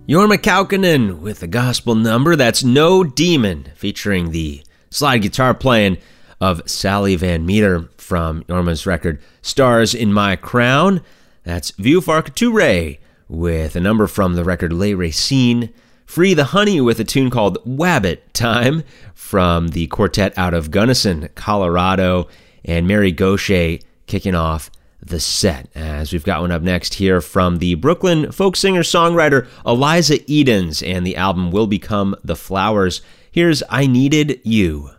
Jorma Kaukonen with a gospel number, that's No Demon, featuring the slide guitar playing of Sally Van Meter from Jorma's record Stars in My Crown. That's Vieux Farc Touré with a number from the record Les Racines. Free the Honey with a tune called Wabbit Time from the quartet out of Gunnison, Colorado. And Mary Gauthier kicking off the set, as we've got one up next here from the Brooklyn folk singer-songwriter Eliza Edens, and the album Will Become the Flowers. Here's I Needed You.